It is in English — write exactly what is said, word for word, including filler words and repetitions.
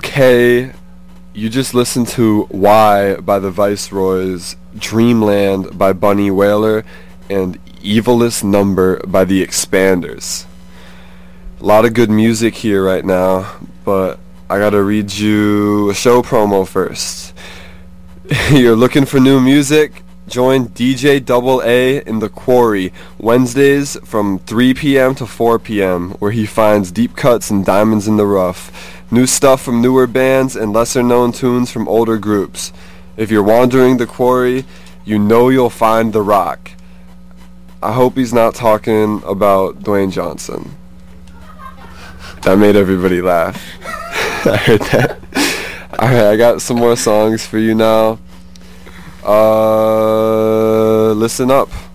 Okay, you just listened to Why by the Viceroys, Dreamland by Bunny Wailer, and Evilest Number by the Expanders. A lot of good music here right now, but I gotta read you a show promo first. You're looking for new music? Join D J Double A in The Quarry, Wednesdays from three p.m. to four p.m., where he finds deep cuts and diamonds in the rough. New stuff from newer bands and lesser-known tunes from older groups. If you're wandering The Quarry, you know you'll find The Rock. I hope he's not talking about Dwayne Johnson. That made everybody laugh. I heard that. Alright, I got some more songs for you now. Uh, listen up.